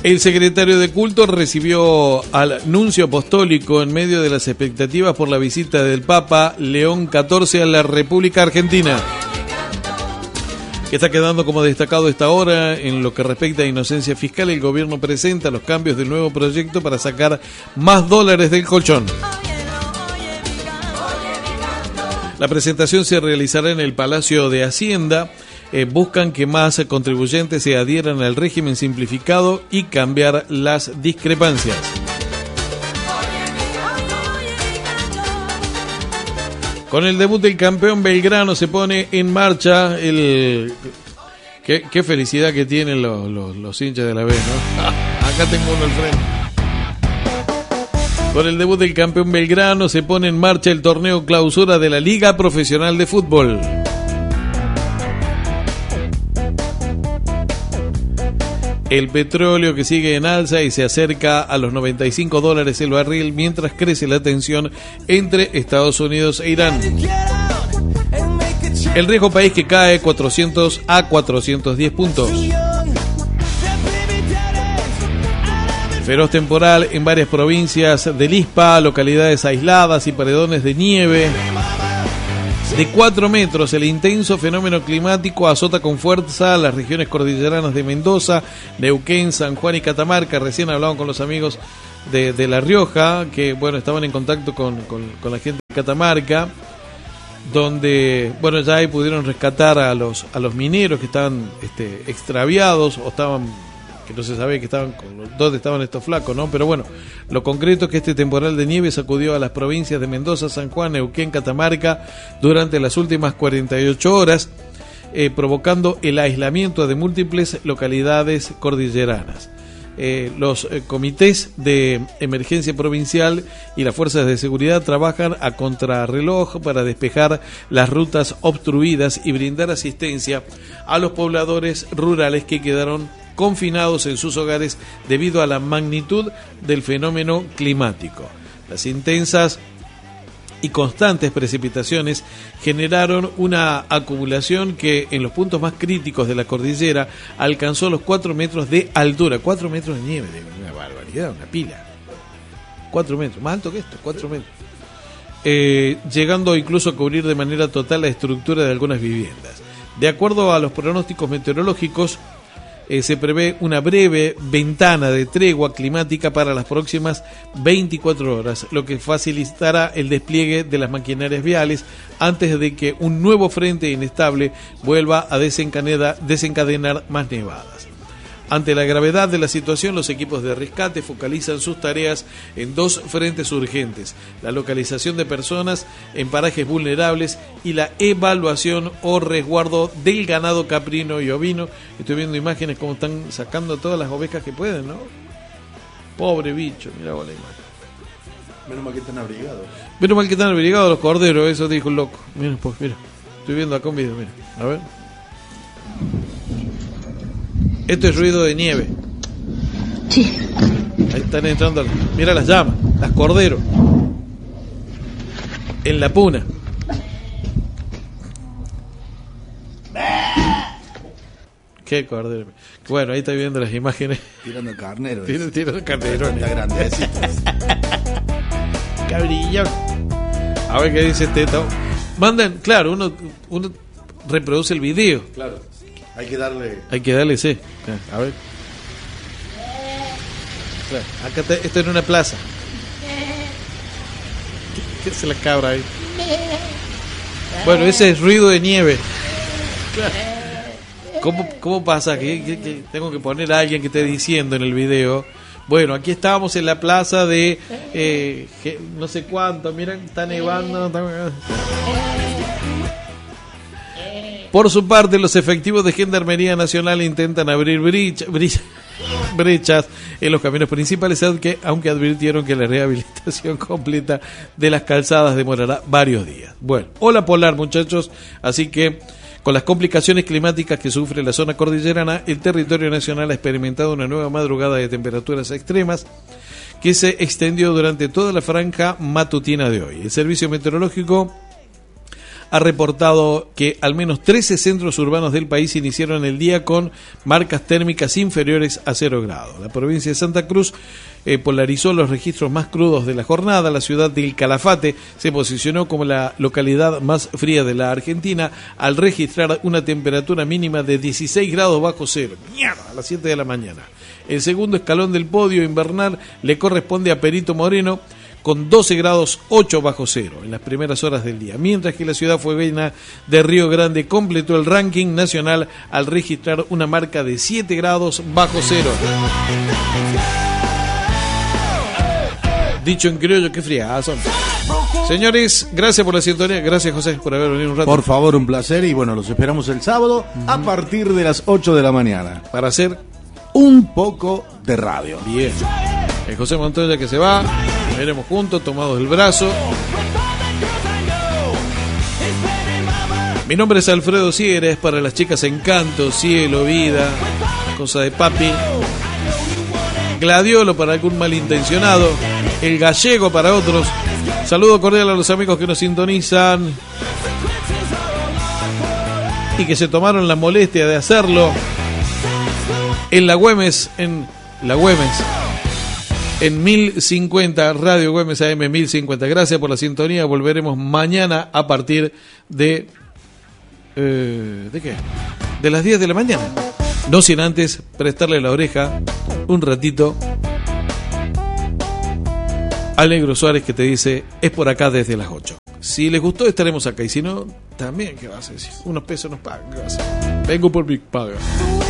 El secretario de Culto recibió al nuncio apostólico en medio de las expectativas por la visita del Papa León XIV a la República Argentina, que está quedando como destacado esta hora. En lo que respecta a inocencia fiscal, el gobierno presenta los cambios del nuevo proyecto para sacar más dólares del colchón. La presentación se realizará en el Palacio de Hacienda. Buscan que más contribuyentes se adhieran al régimen simplificado y cambiar las discrepancias. Con el debut del campeón Belgrano se pone en marcha el... Qué felicidad que tienen los hinchas de la B, ¿no? Acá tengo uno al frente. Con el debut del campeón Belgrano se pone en marcha el torneo clausura de la Liga Profesional de Fútbol. El petróleo que sigue en alza y se acerca a los $95 el barril mientras crece la tensión entre Estados Unidos e Irán. El riesgo país que cae 400 a 410 puntos. Feroz temporal en varias provincias del ISPA, localidades aisladas y paredones de nieve. De 4 metros, el intenso fenómeno climático azota con fuerza las regiones cordilleranas de Mendoza, Neuquén, San Juan y Catamarca. Recién hablaban con los amigos de La Rioja, que bueno, estaban en contacto con la gente de Catamarca, donde bueno, ya ahí pudieron rescatar a los mineros que estaban extraviados o estaban, que no se sabía que estaban, dónde estaban estos flacos, ¿no? Pero bueno, lo concreto es que este temporal de nieve sacudió a las provincias de Mendoza, San Juan, Neuquén, Catamarca durante las últimas 48 horas, provocando el aislamiento de múltiples localidades cordilleranas. Los comités de emergencia provincial y las fuerzas de seguridad trabajan a contrarreloj para despejar las rutas obstruidas y brindar asistencia a los pobladores rurales que quedaron confinados en sus hogares debido a la magnitud del fenómeno climático. Las intensas y constantes precipitaciones generaron una acumulación que en los puntos más críticos de la cordillera alcanzó los 4 metros de altura. 4 metros de nieve, una barbaridad, una pila. 4 metros, más alto que esto, 4 metros. Llegando incluso a cubrir de manera total la estructura de algunas viviendas. De acuerdo a los pronósticos meteorológicos, se prevé una breve ventana de tregua climática para las próximas 24 horas, lo que facilitará el despliegue de las maquinarias viales antes de que un nuevo frente inestable vuelva a desencadenar más nevadas. Ante la gravedad de la situación, los equipos de rescate focalizan sus tareas en 2 frentes urgentes: la localización de personas en parajes vulnerables y la evaluación o resguardo del ganado caprino y ovino. Estoy viendo imágenes como están sacando todas las ovejas que pueden, ¿no? Pobre bicho, mira vos la imagen. Menos mal que están abrigados. Menos mal que están abrigados los corderos, eso dijo el loco. Mira, pues, mira. Estoy viendo acá un video, mira. A ver. Esto es ruido de nieve. Sí. Ahí están entrando. Mira las llamas, las corderos. En la puna. Qué cordero. Bueno, ahí está viendo las imágenes. Tirando carnero. Tirando carnerones. Está grandecito. Cabrillón. A ver qué dice este. Mandan, claro, uno reproduce el video. Claro. Hay que darle, sí. A ver. Claro, acá esto es en una plaza. ¿Qué hace la cabra ahí? Bueno, ese es ruido de nieve. Claro. ¿Cómo pasa? Que tengo que poner a alguien que esté diciendo en el video. Bueno, aquí estábamos en la plaza de no sé cuánto. Miren, está nevando. Por su parte, los efectivos de Gendarmería Nacional intentan abrir brechas en los caminos principales, aunque advirtieron que la rehabilitación completa de las calzadas demorará varios días. Bueno, ola polar, muchachos, así que con las complicaciones climáticas que sufre la zona cordillerana, el territorio nacional ha experimentado una nueva madrugada de temperaturas extremas que se extendió durante toda la franja matutina de hoy. El Servicio Meteorológico ha reportado que al menos 13 centros urbanos del país iniciaron el día con marcas térmicas inferiores a 0 grados. La provincia de Santa Cruz polarizó los registros más crudos de la jornada. La ciudad del Calafate se posicionó como la localidad más fría de la Argentina al registrar una temperatura mínima de 16 grados bajo cero. ¡Mierda! A las 7 de la mañana. El segundo escalón del podio invernal le corresponde a Perito Moreno, con 12 grados 8 bajo cero en las primeras horas del día, mientras que la ciudad fueguina de Río Grande completó el ranking nacional al registrar una marca de 7 grados bajo cero. Dicho en criollo, qué friazo. Señores, gracias por la sintonía, gracias José por haber venido un rato. Por favor, un placer y bueno, los esperamos el sábado a partir de las 8 de la mañana. Para hacer un poco de radio. Bien. El José Montoya que se va. Veremos juntos, tomados del brazo. Mi nombre es Alfredo Sieres, para las chicas Encanto, Cielo, Vida, Cosa de Papi, Gladiolo para algún malintencionado, El Gallego para otros. Saludo cordial a los amigos que nos sintonizan y que se tomaron la molestia de hacerlo en La Güemes, en 1050, Radio Güemes AM 1050. Gracias por la sintonía. Volveremos mañana a partir de... ¿de qué? De las 10 de la mañana. No sin antes prestarle la oreja un ratito a Negro Suárez, que te dice, es por acá desde las 8. Si les gustó estaremos acá, y si no, también, ¿qué vas a decir? Unos pesos nos pagan. Vengo por mi paga.